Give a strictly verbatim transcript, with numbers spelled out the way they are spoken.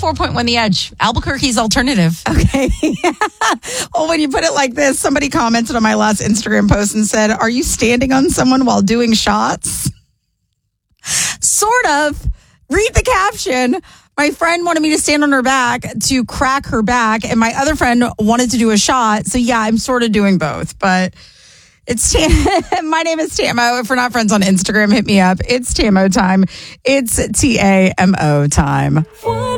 four point one The Edge, Albuquerque's alternative. Okay. Well, when you put it like this, somebody commented on my last Instagram post and said, are you standing on someone while doing shots? Sort of. Read the caption. My friend wanted me to stand on her back to crack her back, and my other friend wanted to do a shot. So, yeah, I'm sort of doing both, but it's Tam- my name is Tamo. If we're not friends on Instagram, hit me up. It's Tamo time. It's T A M O time.